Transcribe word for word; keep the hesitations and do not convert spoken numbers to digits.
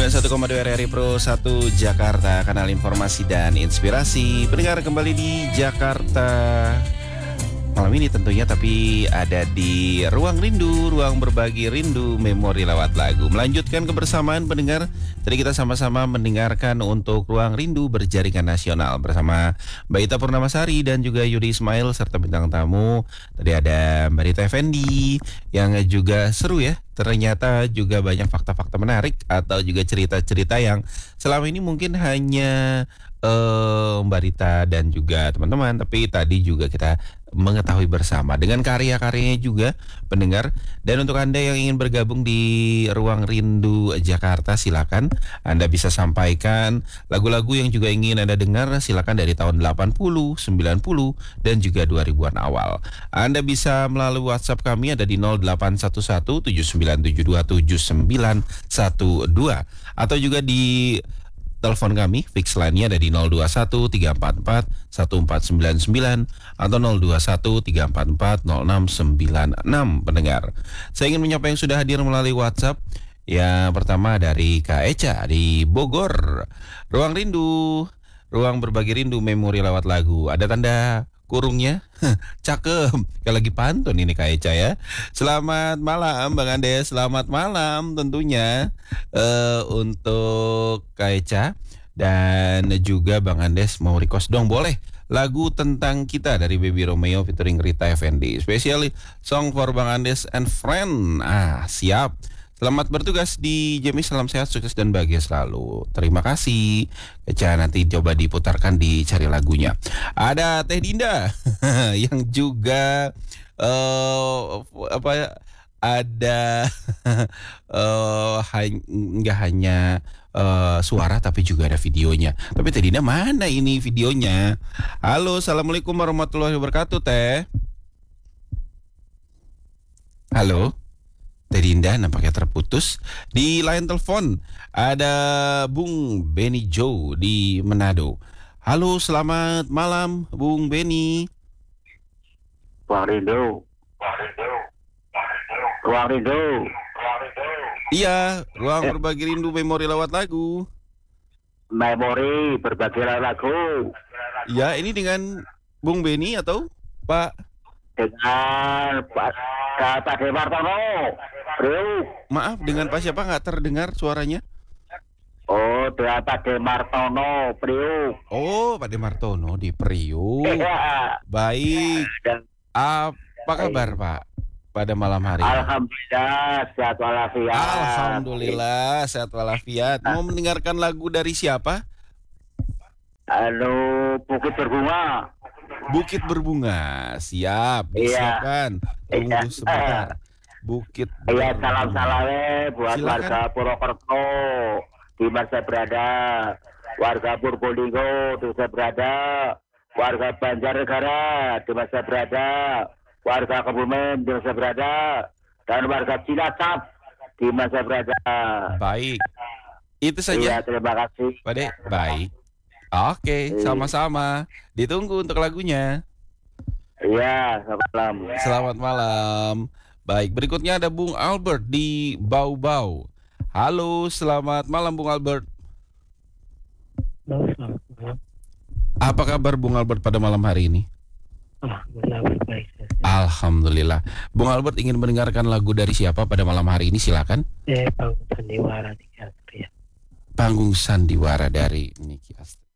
satu koma dua R R I Pro satu Jakarta, kanal informasi dan inspirasi. Pendengar kembali di Jakarta malam ini tentunya, tapi ada di Ruang Rindu, ruang berbagi rindu, memori lewat lagu. Melanjutkan kebersamaan pendengar, tadi kita sama-sama mendengarkan untuk Ruang Rindu berjaringan nasional bersama Mbak Ita Purnamasari dan juga Yudi Ismail serta bintang tamu. Tadi ada Mbak Rita Effendi yang juga seru ya. Ternyata juga banyak fakta-fakta menarik atau juga cerita-cerita yang selama ini mungkin hanya uh, Mbak Rita dan juga teman-teman, tapi tadi juga kita mengetahui bersama dengan karya-karyanya juga pendengar. Dan untuk Anda yang ingin bergabung di Ruang Rindu Jakarta, silakan Anda bisa sampaikan lagu-lagu yang juga ingin Anda dengar, silakan dari tahun delapan puluh, sembilan puluh dan juga dua ribuan awal. Anda bisa melalui WhatsApp kami ada di nol delapan satu satu tujuh sembilan tujuh dua tujuh sembilan satu dua atau juga di telepon kami, fix line-nya ada di nol dua satu tiga empat empat satu empat sembilan sembilan atau nol dua satu tiga empat empat nol enam sembilan enam pendengar. Saya ingin menyapa yang sudah hadir melalui WhatsApp. Yang pertama dari Kak Eca di Bogor. Ruang Rindu, ruang berbagi rindu, memori lewat lagu. Ada tanda kurungnya. Cakep. Kayak lagi pantun ini Kak Eca ya. Selamat malam Bang Andes. Selamat malam tentunya uh, untuk Kak Eca. Dan juga Bang Andes mau request dong, boleh lagu tentang kita dari Baby Romeo featuring Rita Effendi. Especially song for Bang Andes and friend. Ah, siap. Selamat bertugas di Jemi, salam sehat, sukses dan bahagia selalu. Terima kasih. Eca, nanti coba diputarkan, dicari lagunya. Ada Teh Dinda yang juga uh, apa ya? Ada uh, nggak hanya uh, suara tapi juga ada videonya. Tapi Teh Dinda mana ini videonya? Halo, assalamualaikum warahmatullahi wabarakatuh Teh. Halo. Teh Dinda nampaknya terputus. Di line telepon ada Bung Benny Joe di Manado. Halo, selamat malam Bung Benny. Ruang Rindu. Ruang Rindu. Iya, ruang berbagi rindu, memori lewat lagu. Memori berbagi lagu. Iya, ini dengan Bung Benny atau Pak? Dengan Pak Pak Demartono. Bro. Maaf, dengan Pak siapa, nggak terdengar suaranya? Oh, dengan Pak Demartono, Priuk. Oh, Pak Demartono di Priuk. Iya. Baik. Dan apa kabar Pak pada malam hari ini? Alhamdulillah sehat walafiat. Alhamdulillah sehat walafiat. Mau mendengarkan lagu dari siapa? Halo, Bukit Berbunga. Bukit Berbunga. Siap, disiapkan. Iya. Tunggu Iya. sebentar. Bukit Iya, Berbunga. salam-salamnya buat Silakan. warga Purwokerto di mana saya berada, warga Purbolinggo di mana saya berada, warga Banjarnegara di mana saya berada, warga Kebumen di mana saya berada, dan warga Cilacap di mana saya berada. Baik. Itu saja Iya, terima kasih. Pak De. Baik. Oke, sama-sama. Ditunggu untuk lagunya. Iya, selamat malam. Selamat malam. Baik, berikutnya ada Bung Albert di Bau-Bau. Halo, selamat malam Bung Albert. Halo, selamat malam. Apa kabar Bung Albert pada malam hari ini? Alhamdulillah baik. Alhamdulillah. Bung Albert ingin mendengarkan lagu dari siapa pada malam hari ini? Silakan. Eh, Panggung Sandiwara di Astria. Panggung Sandiwara dari Niki Astria.